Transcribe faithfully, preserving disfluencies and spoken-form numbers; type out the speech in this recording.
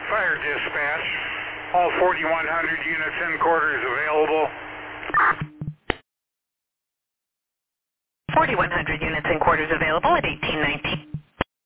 Fire dispatch. All forty-one hundred units in quarters available. forty-one hundred units in quarters available at eighteen nineteen.